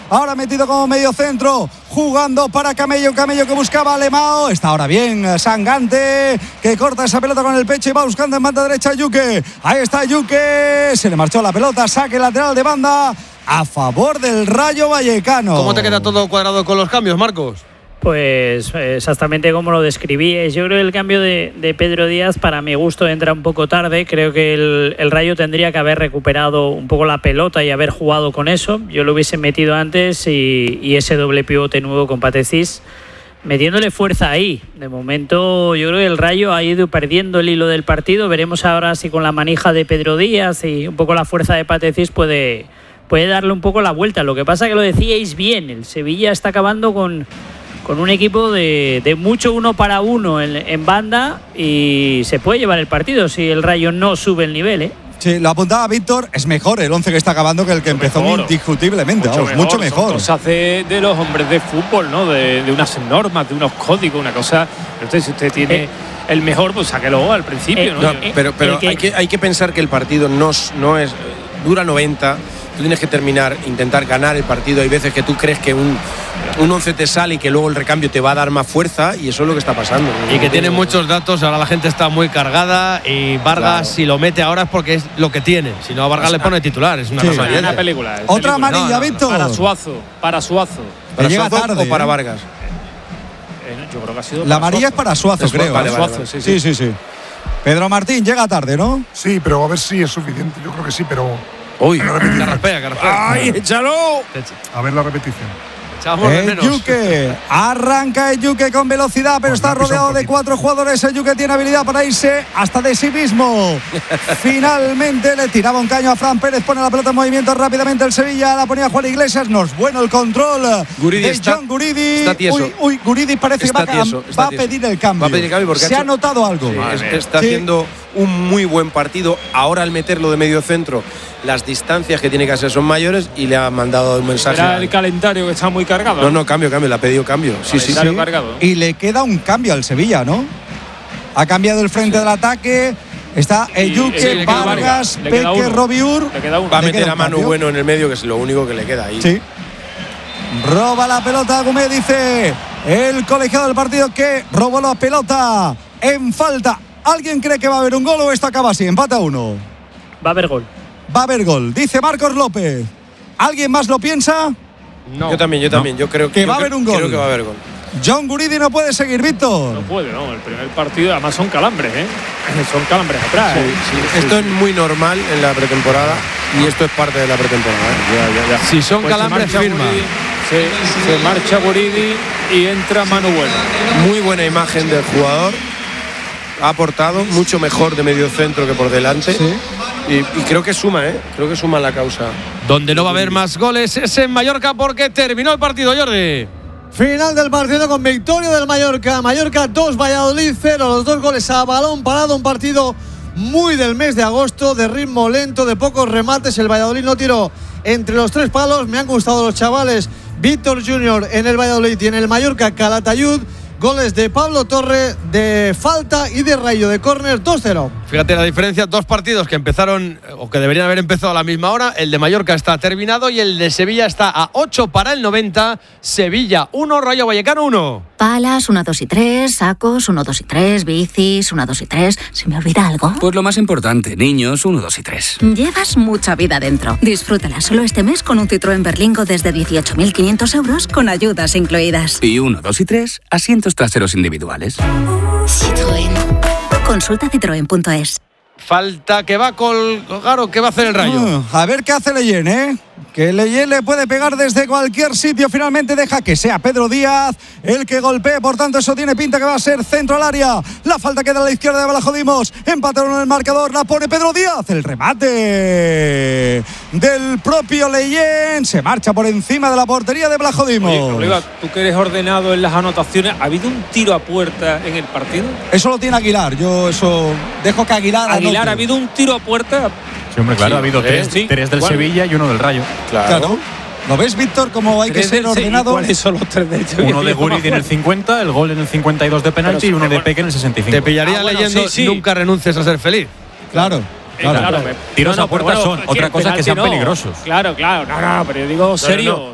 ahora metido como medio centro, jugando para Camello que buscaba a Lemao. Está ahora bien Sangante, que corta esa pelota con el pecho y va buscando en banda derecha a Yuque. Ahí está Yuque, se le marchó la pelota, saque lateral de banda a favor del Rayo Vallecano. ¿Cómo te queda todo cuadrado con los cambios, Marcos? Pues exactamente como lo describí. Yo creo que el cambio de Pedro Díaz, para mi gusto, entra un poco tarde. Creo que el Rayo tendría que haber recuperado un poco la pelota y haber jugado con eso. Yo lo hubiese metido antes y ese doble pivote nuevo con Patecís, metiéndole fuerza ahí. De momento yo creo que el Rayo ha ido perdiendo el hilo del partido. Veremos ahora si con la manija de Pedro Díaz y un poco la fuerza de Patecís puede darle un poco la vuelta. Lo que pasa que lo decíais bien, el Sevilla está acabando con un equipo de mucho uno para uno en banda y se puede llevar el partido si el Rayo no sube el nivel, ¿eh? Sí, lo apuntaba Víctor, es mejor el 11 que está acabando que el que empezó indiscutiblemente, mucho mejor. Son cosas de los hombres de fútbol, ¿no? De unas normas, de unos códigos, una cosa. Entonces, si usted tiene el mejor, pues sáquelo al principio, ¿no? Pero hay que pensar que el partido no es dura 90. Tú tienes que intentar ganar el partido. Hay veces que tú crees que un 11 te sale y que luego el recambio te va a dar más fuerza, y eso es lo que está pasando. Y que tiene muchos datos, ahora la gente está muy cargada y Vargas, claro, si lo mete ahora es porque es lo que tiene. Si no, a Vargas le pone titular, es una cosa. Una película. Otra amarilla, Víctor. Para Suazo. ¿Para Suazo o para Vargas? Yo creo que ha sido la amarilla es para Suazo, creo. Vale. Sí. Pedro Martín llega tarde, ¿no? Sí, pero a ver si es suficiente. Yo creo que sí, pero... Uy, carraspea. ¡Ay, échalo! A ver la repetición. Yuque, arranca Yuque con velocidad, pero está rodeado de 4 jugadores. Yuque tiene habilidad para irse hasta de sí mismo. Finalmente le tiraba un caño a Fran Pérez, pone la pelota en movimiento rápidamente el Sevilla, la ponía Juan Iglesias. No es bueno el control de John Guridi. Está tieso. Uy, Guridi parece que va a pedir el cambio. Va a pedir el cambio porque se ha notado algo. Está haciendo un muy buen partido. Ahora, al meterlo de medio centro, las distancias que tiene que hacer son mayores y le ha mandado un mensaje. Era el calendario que está muy cargado. No, cambio, le ha pedido cambio. Sí. Cargado. Y le queda un cambio al Sevilla, ¿no? Ha cambiado el frente del ataque. Está Yuque, Vargas, Peque, Robiur. Va a meter a Manu Bueno en el medio, que es lo único que le queda ahí. Sí. Roba la pelota Agumé, dice el colegiado del partido que robó la pelota en falta. ¿Alguien cree que va a haber un gol o esto acaba así? Empata 1. Va a haber gol. Va a haber gol, dice Marcos López. ¿Alguien más lo piensa? No. Yo también. Yo creo que va a haber un gol. Creo que va a haber gol. John Guridi no puede seguir, Víctor. No puede, no. El primer partido, además son calambres, ¿eh? Son calambres atrás. Sí. Esto es muy normal en la pretemporada y esto es parte de la pretemporada. Ya. Si son calambres, firma. Se marcha Guridi y entra Manu Bueno. Muy buena imagen del jugador. Ha aportado mucho mejor de medio centro que por delante. Sí. Y creo que suma, creo que suma la causa. Donde no va a haber más goles es en Mallorca, porque terminó el partido, Jordi. Final del partido con victoria del Mallorca. Mallorca 2, Valladolid 0. Los 2 goles a balón parado. Un partido muy del mes de agosto, de ritmo lento, de pocos remates. El Valladolid no tiró entre los 3 palos. Me han gustado los chavales. Víctor Junior en el Valladolid y en el Mallorca Calatayud. Goles de Pablo Torre de falta y de Rayo de córner, 2-0. Fíjate la diferencia, 2 partidos que empezaron o que deberían haber empezado a la misma hora. El de Mallorca está terminado y el de Sevilla está a 8 para el 90. Sevilla 1, Rayo Vallecano 1. Palas 1, 2 y 3, sacos 1, 2 y 3, bicis 1, 2 y 3. ¿Se me olvida algo? Pues lo más importante, niños 1, 2 y 3. Llevas mucha vida dentro. Disfrútala solo este mes con un Citroën Berlingo desde 18.500 euros con ayudas incluidas. Y 1, 2 y 3, asientos traseros individuales. Citroën. Consulta citroen.es. Falta que va a colgar o que va a hacer el Rayo. A ver qué hace Leyen, Que Leyen le puede pegar desde cualquier sitio. Finalmente deja que sea Pedro Díaz el que golpee. Por tanto, eso tiene pinta que va a ser centro al área. La falta queda a la izquierda de Balajodimos. Empataron en el marcador. La pone Pedro Díaz. El remate del propio Leyen. Se marcha por encima de la portería de Balajodimos. Oye, Oliva, tú que eres ordenado en las anotaciones, ¿ha habido un tiro a puerta en el partido? Eso lo tiene Aguilar. Yo eso dejo que Aguilar ¿ha habido un tiro a puerta? Sí, hombre, claro, ha habido 3 del Sevilla y 1 del Rayo. Claro. ¿Lo ves, Víctor, cómo hay que ser ordenado? ¿Cuáles son los 3 del Sevilla? Uno de Guridi en el 50, el gol en el 52 de penalti y uno de Peque en el 65. Te pillaría leyendo nunca renuncies a ser feliz. Claro. Tiros a puerta son otra cosa que sean peligrosos. Claro. No, pero yo digo serio.